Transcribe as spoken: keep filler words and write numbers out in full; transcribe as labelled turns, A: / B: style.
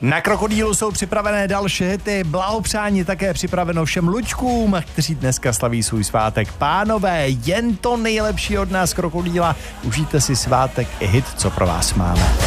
A: Na Krokodýlu jsou připravené další hity, blahopřání také připraveno všem luďkům, kteří dneska slaví svůj svátek. Pánové, jen to nejlepší od nás Krokodýla, užijte si svátek i hit, co pro vás máme.